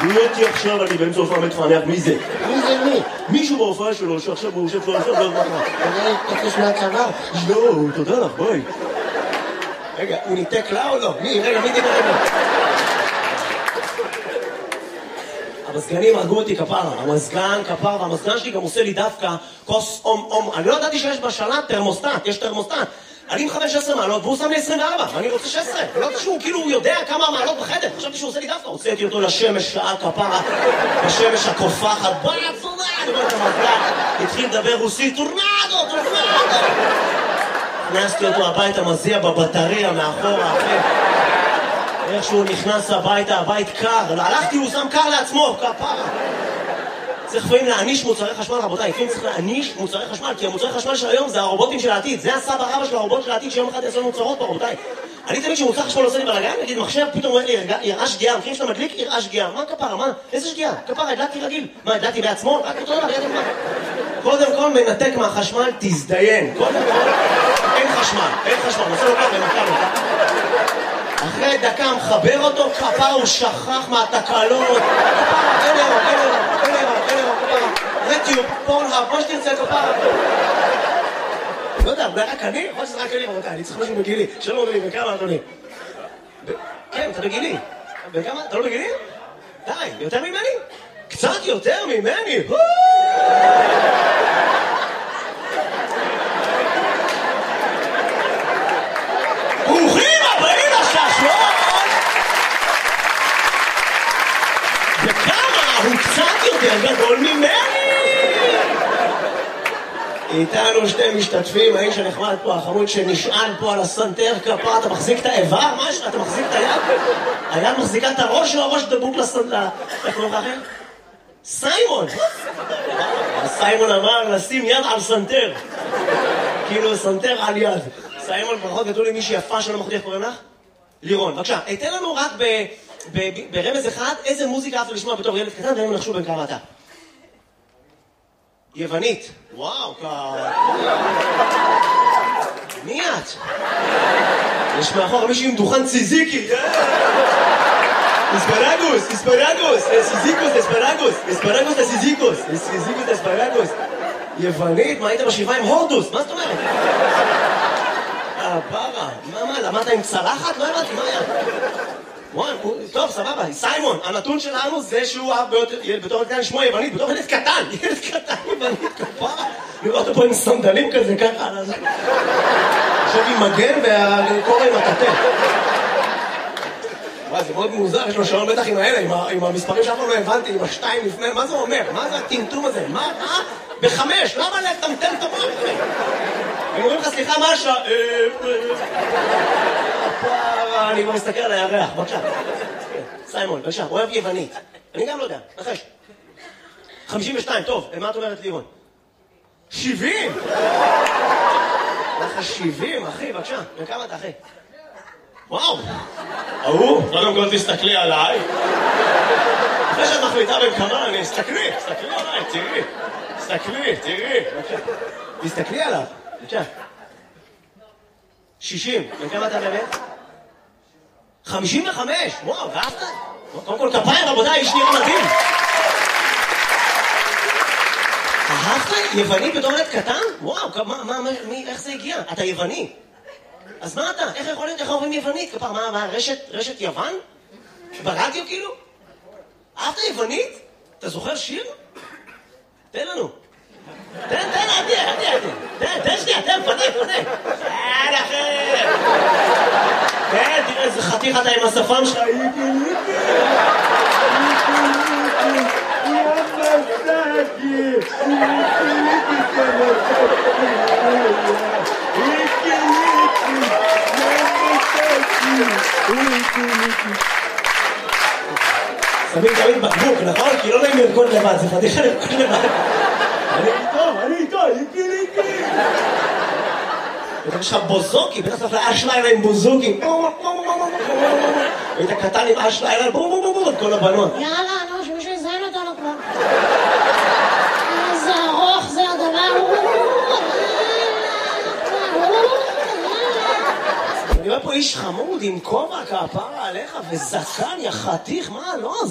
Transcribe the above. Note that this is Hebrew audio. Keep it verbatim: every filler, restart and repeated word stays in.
אותי עכשיו, אני באמצע הופעה מתפענח, מי זה? מי זה מי? מישהו בהופעה שלו שעכשיו הוא יושב פה עכשיו, לא מה. אני תקש מהצבא. לא, תודה לך, ביי. רגע, הוא ניתק לה או לא? מי? רגע, מי דיבר רגע? המזגנים הרגו אותי כפרה, המזגן כפרה, והמזגן שלי גם עושה לי דווקא כוס אום אום. אני לא ידעתי שיש בשלט תרמוסטט, יש תרמוסטט. אני עם חמש עשרה מעלות והוא שם לי עשרים וארבע, ואני רוצה שש עשרה. לא יודעת שהוא כאילו יודע כמה מעלות בחדר, חשבתי שהוא עושה לי דווקא. הוצאתי אותו לשמש שעה כפרה, בשמש הקופחת, בואי עצונה, אני אומר את המזגן, התחיל לדבר רוסית, טורנדו, טורנדו. הכנסתי אותו הביתה, מזיע בבטריה מאחורה, אחי. איך שהוא נכנס הביתה, הבית קר, הלכתי, הוא שם קר לעצמו, כפרה. צריך לפעמים להעניש מוצרי חשמל, רבותיי, לפעמים צריך להעניש מוצרי חשמל, כי המוצרי חשמל של היום זה הרובוטים של העתיד, זה הסבא רבא של הרובוט של העתיד שיום אחד יעשו מוצרות פה, רבותיי. אני תמיד שמוצר חשמל עושה לי בלגן, נגיד מחשב פתאום אומר לי, יראה שגיאה, מכירים שאתה מדליק, יראה שגיאה, מה כפרה, מה? איזה שגיאה? כפרה, הדלקתי רגיל, מה, הדלקתי בעצמו? רק אותו דבר, ידע מה? קודם כל מנתק מהחשמל, תזדיין, קודם כל, אין חשמל, אין חשמל, נעשה לו ככה, נתקע לו, אחרי דקה מחבר אותו, כפרה, הוא שכח מהתקלות, כפרה, אין אירו, אין אירו, אין אירו, אין אירו, כפרה, רטיוב, פורנהאב, מה שתרצה, כפרה. לא יודע, אולי רק אני? יכול שזה רק אני, רבותיי, אני צריך משהו בגילי. שלום, אדוני, בכמה, אדוני? כן, אתה בגילי. בכמה? אתה לא בגילי? די, יותר ממני? קצת יותר ממני! ברוכים הבאים לשעשועון! וכמה הוא קצת יותר גדול ממני! איתנו שתי משתתפים, האיש הנחמד פה, החמוד שנשען פה על הסנטר כפה, אתה מחזיק את האיבר? משהו? אתה מחזיק את היד? היד מחזיקה את הראש או הראש דבוק לסנטר? איך קוראים לך אחר? סיימון! סיימון אמר לשים יד על סנטר. כאילו סנטר על יד. סיימון, ברכות גדול עם מישהי יפה שלא מחליט, קוראים לך? לירון, בבקשה, תן לנו רק ברמז אחד איזה מוזיקה אהבת לשמוע בתור ילד קטן, והם נחשו בין כמה אתה. יוונית. וואו, כ... מי את? יש מאחור מישהי עם דוכן ציזיקי. אספרגוס, אספרגוס, סיזיקוס, אספרגוס, אספרגוס לסיזיקוס, סיזיקוס אספרגוס. יוונית? מה היית בשבעה עם הורדוס? מה זאת אומרת? אה, פרה. מה, מה, למדת עם צלחת? לא הבנתי, מה היה? וואי, טוב, סבבה, סיימון, הנתון שלנו זה שהוא אהב בתור ילד קטן שמו יוונית, בתור ילד קטן, ילד קטן יוונית, כפרה. לראות אותו פה עם סנדלים כזה, ככה, עכשיו עם מגן והקורא עם הטטה. וואי, זה מאוד מוזר, יש לו שעון בטח עם האלה, עם המספרים שאף פעם לא הבנתי, עם השתיים לפני, מה זה אומר? מה זה הטמטום הזה? מה? מה? בחמש, למה לטמטם את המוח? הם אומרים לך, סליחה, מה השעה? פרה, אני כבר מסתכל על הירח, בבקשה. סיימון, בבקשה, אוהב יוונית. אני גם לא יודע, נחש. חמישים ושתיים, טוב, מה את אומרת לירון? שבעים! לך שבעים, אחי, בבקשה. וכמה אתה, אחי? וואו! ההוא, קודם כל תסתכלי עליי. אחרי שאת מחליטה בין כמה, אני אסתכלי, תסתכלי עליי, תראי. תסתכלי, תראי. תסתכלי עליו, בבקשה. שישים, וכמה אתה באמת? חמישים וחמש! וואו, ואהבת? קודם כל כפיים, רבותיי, איש נראה מדהים. אהבת? יווני בתור ילד קטן? וואו, מה, מה, מי, איך זה הגיע? אתה יווני. אז מה אתה? איך יכול להיות? איך אומרים יוונית? כפר, מה, מה, רשת, רשת יוון? ברדיו כאילו? אהבת יוונית? אתה זוכר שיר? תן לנו. תן, תן, עדי, עדי, עדי. תן, תן שנייה, תן, פנה, פנה. תן, אחר. תן, תראה איזה חתיך אתה עם השפם שלך. שמים תמיד בקבוק, נכון? כי לא נעים לרקוד לבד, זה פתיחה לרקוד לבד. אני איתו, אני איתו, איתי, איתי. ואתה יש לך בוזוקי, בטח צריך לאש לילה עם בוזוקי. והיית קטן עם אש לילה, בום בום בום בום, כל הבנות. יאללה, נו, שמישהו יזיין אותנו כבר. איזה ארוך זה הדבר. אני רואה פה איש חמוד עם כובע כפרה עליך וזקן, יא חתיך, מה, לא?